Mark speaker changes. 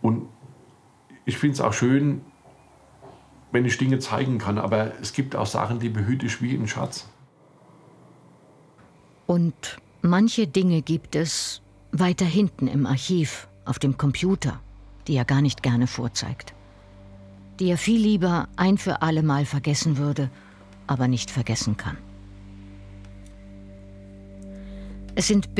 Speaker 1: Und ich finde es auch schön, wenn ich Dinge zeigen kann, aber es gibt auch Sachen, die behüte ich wie einen Schatz.
Speaker 2: Und manche Dinge gibt es weiter hinten im Archiv, auf dem Computer, die er gar nicht gerne vorzeigt. Die er viel lieber ein für alle Mal vergessen würde, aber nicht vergessen kann. Es sind